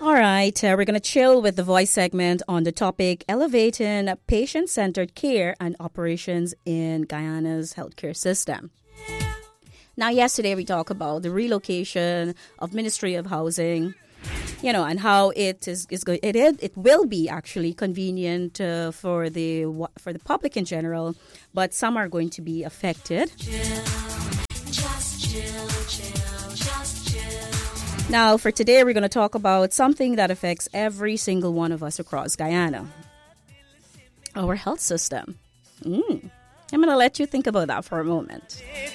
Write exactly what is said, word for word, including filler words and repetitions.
All right, uh, we're going to chill with the voice segment on the topic elevating patient-centered care and operations in Guyana's healthcare system. Now, yesterday we talked about the relocation of Ministry of Housing, you know, and how it is is going. It is, it will be actually convenient uh, for the for the public in general, but some are going to be affected. Just chill, chill, just chill. Now, for today, we're going to talk about something that affects every single one of us across Guyana: our health system. Mm. I'm going to let you think about that for a moment.